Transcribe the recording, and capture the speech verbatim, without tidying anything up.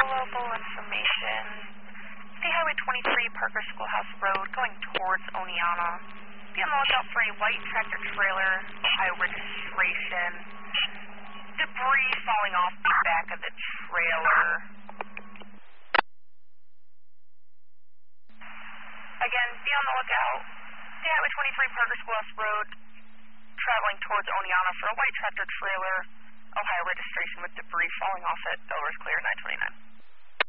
local information. State Highway twenty-three, Parker Schoolhouse Road, going towards Oneonta. Be on the lookout for a white tractor trailer, high registration. Debris falling off the back of the trailer. Again, be on the lookout. State Highway twenty-three, Parker Schoolhouse Road, traveling towards Oneonta for a white tractor trailer, Ohio registration with debris falling off it. Over is clear, nine twenty-nine.